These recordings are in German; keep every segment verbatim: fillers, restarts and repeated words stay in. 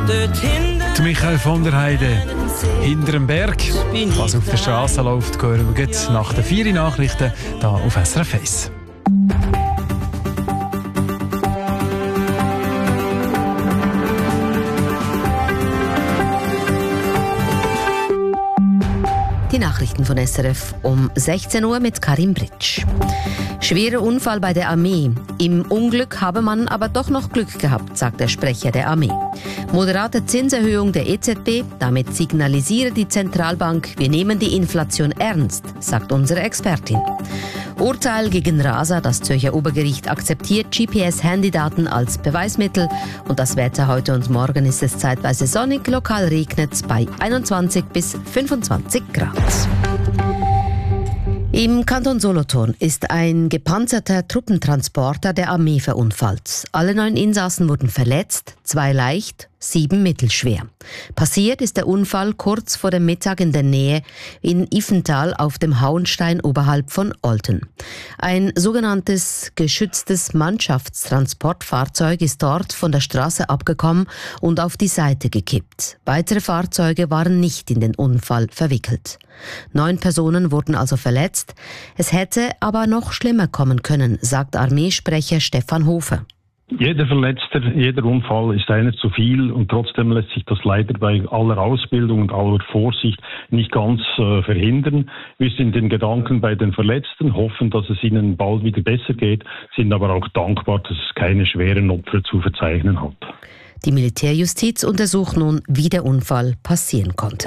dort hinten. Die Michael von der Heide hinter dem Berg, was auf der Straße läuft, hören wir nach den vier Nachrichten hier auf S R F eins. Die Nachrichten von S R F um sechzehn Uhr mit Karim Britsch. Schwerer Unfall bei der Armee. Im Unglück habe man aber doch noch Glück gehabt, sagt der Sprecher der Armee. Moderate Zinserhöhung der E Z B, damit signalisiere die Zentralbank, wir nehmen die Inflation ernst, sagt unsere Expertin. Urteil gegen Rasa, das Zürcher Obergericht akzeptiert G P S-Handydaten als Beweismittel. Und das Wetter heute und morgen ist es zeitweise sonnig, lokal regnet es bei einundzwanzig bis fünfundzwanzig Grad. Im Kanton Solothurn ist ein gepanzerter Truppentransporter der Armee verunfallt. Alle neun Insassen wurden verletzt, zwei leicht, sieben mittelschwer. Passiert ist der Unfall kurz vor dem Mittag in der Nähe in Iffental auf dem Hauenstein oberhalb von Olten. Ein sogenanntes geschütztes Mannschaftstransportfahrzeug ist dort von der Straße abgekommen und auf die Seite gekippt. Weitere Fahrzeuge waren nicht in den Unfall verwickelt. Neun Personen wurden also verletzt. Es hätte aber noch schlimmer kommen können, sagt Armeesprecher Stefan Hofer. Jeder Verletzter, jeder Unfall ist einer zu viel und trotzdem lässt sich das leider bei aller Ausbildung und aller Vorsicht nicht ganz äh, verhindern. Wir sind in Gedanken bei den Verletzten, hoffen, dass es ihnen bald wieder besser geht, sind aber auch dankbar, dass es keine schweren Opfer zu verzeichnen hat. Die Militärjustiz untersucht nun, wie der Unfall passieren konnte.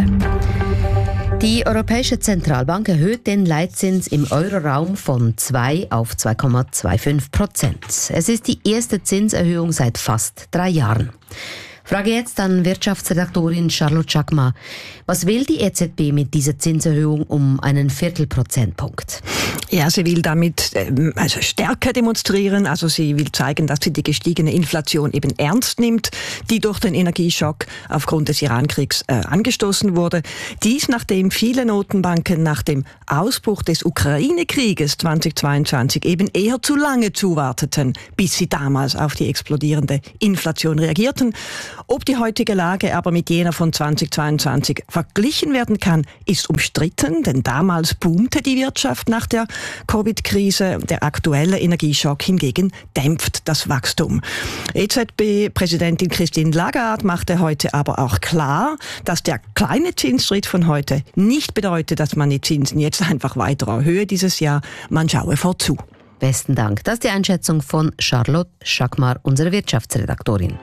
Die Europäische Zentralbank erhöht den Leitzins im Euroraum von zwei auf zwei Komma fünfundzwanzig Prozent. Es ist die erste Zinserhöhung seit fast drei Jahren. Frage jetzt an Wirtschaftsredaktorin Charlotte Schackmar. Was will die E Z B mit dieser Zinserhöhung um einen Viertelprozentpunkt? Ja, sie will damit ähm, also Stärke demonstrieren. Also sie will zeigen, dass sie die gestiegene Inflation eben ernst nimmt, die durch den Energieschock aufgrund des Irankriegs äh, angestoßen wurde. Dies, nachdem viele Notenbanken nach dem Ausbruch des Ukraine-Krieges zweitausendzweiundzwanzig eben eher zu lange zuwarteten, bis sie damals auf die explodierende Inflation reagierten. Ob die heutige Lage aber mit jener von zweitausendzweiundzwanzig verglichen werden kann, ist umstritten, denn damals boomte die Wirtschaft nach der Covid-Krise. Der aktuelle Energieschock hingegen dämpft das Wachstum. E Z B-Präsidentin Christine Lagarde machte heute aber auch klar, dass der kleine Zinsschritt von heute nicht bedeutet, dass man die Zinsen jetzt einfach weiter erhöhe dieses Jahr. Man schaue vorzu. Besten Dank. Das ist die Einschätzung von Charlotte Schackmar, unsere Wirtschaftsredaktorin.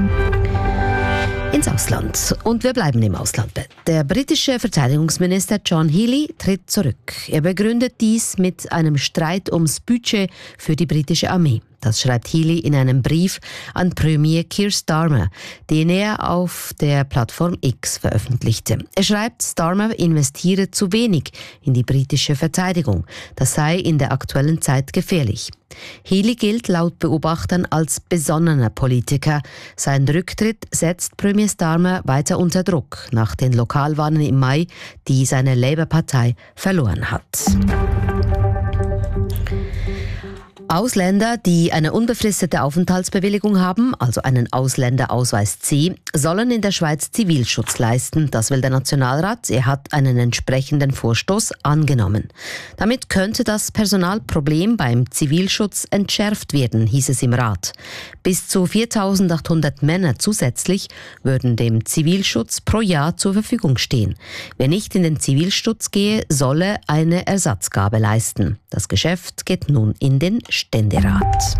Ins Ausland. Und wir bleiben im Ausland. Der britische Verteidigungsminister John Healey tritt zurück. Er begründet dies mit einem Streit ums Budget für die britische Armee. Das schreibt Healey in einem Brief an Premier Keir Starmer, den er auf der Plattform X veröffentlichte. Er schreibt, Starmer investiere zu wenig in die britische Verteidigung. Das sei in der aktuellen Zeit gefährlich. Healey gilt laut Beobachtern als besonnener Politiker. Sein Rücktritt setzt Premier Starmer weiter unter Druck nach den Lokalwahlen im Mai, die seine Labour-Partei verloren hat. Ausländer, die eine unbefristete Aufenthaltsbewilligung haben, also einen Ausländerausweis C, sollen in der Schweiz Zivilschutz leisten. Das will der Nationalrat. Er hat einen entsprechenden Vorstoß angenommen. Damit könnte das Personalproblem beim Zivilschutz entschärft werden, hieß es im Rat. Bis zu viertausendachthundert Männer zusätzlich würden dem Zivilschutz pro Jahr zur Verfügung stehen. Wer nicht in den Zivilschutz gehe, solle eine Ersatzgabe leisten. Das Geschäft geht nun in den Ständerat.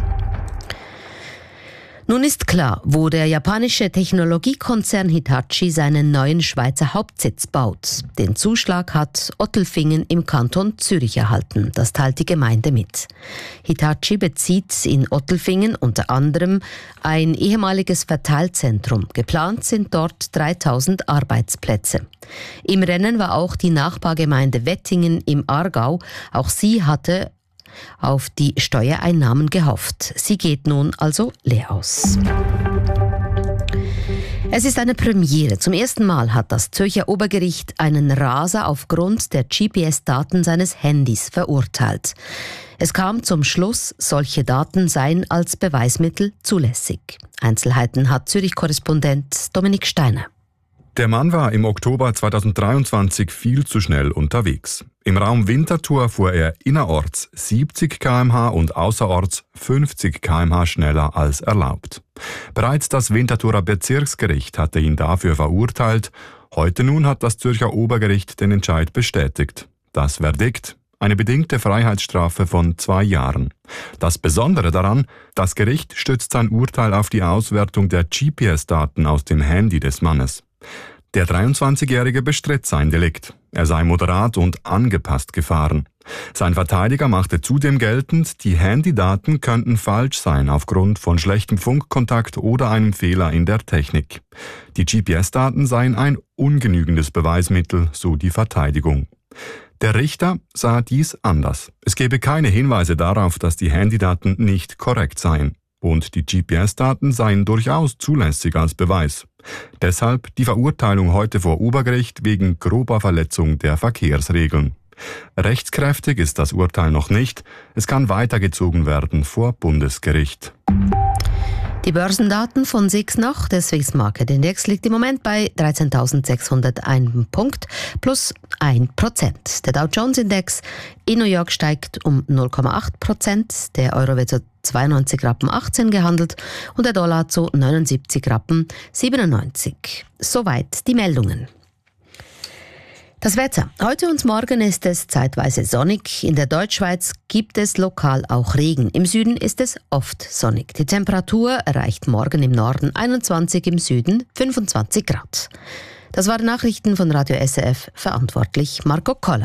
Nun ist klar, wo der japanische Technologiekonzern Hitachi seinen neuen Schweizer Hauptsitz baut. Den Zuschlag hat Ottelfingen im Kanton Zürich erhalten. Das teilt die Gemeinde mit. Hitachi bezieht in Ottelfingen unter anderem ein ehemaliges Verteilzentrum. Geplant sind dort dreitausend Arbeitsplätze. Im Rennen war auch die Nachbargemeinde Wettingen im Aargau. Auch sie hatte auf die Steuereinnahmen gehofft. Sie geht nun also leer aus. Es ist eine Premiere. Zum ersten Mal hat das Zürcher Obergericht einen Raser aufgrund der G P S-Daten seines Handys verurteilt. Es kam zum Schluss, solche Daten seien als Beweismittel zulässig. Einzelheiten hat Zürich-Korrespondent Dominik Steiner. Der Mann war im Oktober zweitausenddreiundzwanzig viel zu schnell unterwegs. Im Raum Winterthur fuhr er innerorts siebzig Kilometer pro Stunde und außerorts fünfzig Kilometer pro Stunde schneller als erlaubt. Bereits das Winterthurer Bezirksgericht hatte ihn dafür verurteilt. Heute nun hat das Zürcher Obergericht den Entscheid bestätigt. Das Verdikt: eine bedingte Freiheitsstrafe von zwei Jahren. Das Besondere daran: das Gericht stützt sein Urteil auf die Auswertung der G P S-Daten aus dem Handy des Mannes. Der dreiundzwanzigjährige bestritt sein Delikt. Er sei moderat und angepasst gefahren. Sein Verteidiger machte zudem geltend, die Handydaten könnten falsch sein aufgrund von schlechtem Funkkontakt oder einem Fehler in der Technik. Die G P S-Daten seien ein ungenügendes Beweismittel, so die Verteidigung. Der Richter sah dies anders. Es gebe keine Hinweise darauf, dass die Handydaten nicht korrekt seien. Und die G P S-Daten seien durchaus zulässig als Beweis. Deshalb die Verurteilung heute vor Obergericht wegen grober Verletzung der Verkehrsregeln. Rechtskräftig ist das Urteil noch nicht. Es kann weitergezogen werden vor Bundesgericht. Die Börsendaten von SIX noch. Der Swiss Market Index liegt im Moment bei dreizehntausendsechshunderteins Punkt, plus ein Prozent. Der Dow Jones Index in New York steigt um null Komma acht Prozent. Der Euro wird zu zweiundneunzig Rappen achtzehn gehandelt und der Dollar zu neunundsiebzig Rappen siebenundneunzig. Soweit die Meldungen. Das Wetter. Heute und morgen ist es zeitweise sonnig. In der Deutschschweiz gibt es lokal auch Regen. Im Süden ist es oft sonnig. Die Temperatur erreicht morgen im Norden einundzwanzig, im Süden fünfundzwanzig Grad. Das waren Nachrichten von Radio S R F, verantwortlich Marco Koller.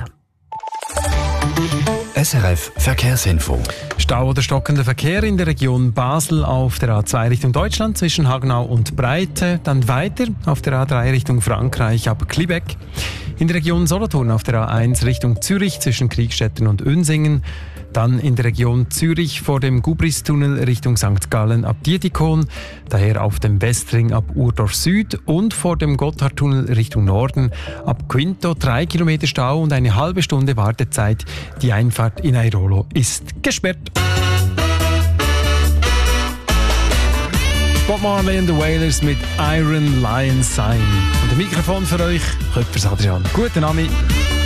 S R F Verkehrsinfo. Stau oder stockender Verkehr in der Region Basel auf der A zwei Richtung Deutschland zwischen Hagenau und Breite. Dann weiter auf der A drei Richtung Frankreich ab Clibeck. In der Region Solothurn auf der A eins Richtung Zürich zwischen Kriegstetten und Unsingen. Dann in der Region Zürich vor dem Gubristunnel Richtung Sankt Gallen ab Dietikon. Daher auf dem Westring ab Urdorf Süd und vor dem Gotthardtunnel Richtung Norden ab Quinto drei Kilometer Stau und eine halbe Stunde Wartezeit. Die Einfahrt in Airolo ist gesperrt. Bob Marley and the Wailers mit Iron Lion Sign. Und ein Mikrofon für euch, Köpfers Adrian. Guten Abend.